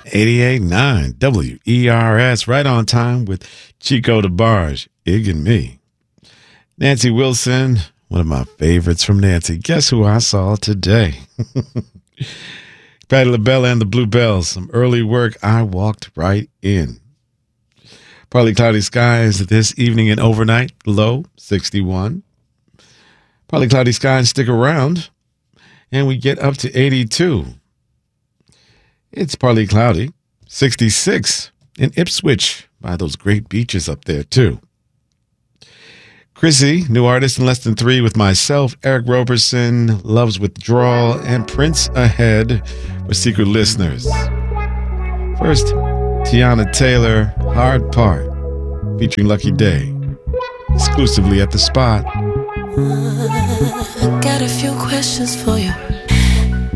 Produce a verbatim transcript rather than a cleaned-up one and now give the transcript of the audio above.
eighty-eight point nine W E R S, right on time with Chico DeBarge, Ig and me. Nancy Wilson, one of my favorites from Nancy. Guess who I saw today? Patti LaBelle and the Bluebells. Some early work. I walked right in. Partly cloudy skies this evening and overnight. Low sixty-one. Partly cloudy skies stick around, and we get up to eighty-two. It's partly cloudy. sixty-six in Ipswich by those great beaches up there, too. Chrissy, new artist in less than three with myself, Eric Roberson, Love's Withdrawal, and Prince Ahead for secret listeners. First, Tiana Taylor, Hard Part, featuring Lucky Day, exclusively at The Spot. Got a few questions for you.